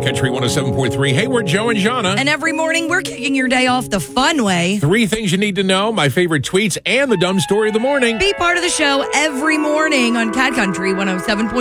Cat Country 107.3. Hey, we're Joe and Jana. And every morning, we're kicking your day off the fun way. 3 things you need to know, my favorite tweets, and the dumb story of the morning. Be part of the show every morning on Cat Country 107.3.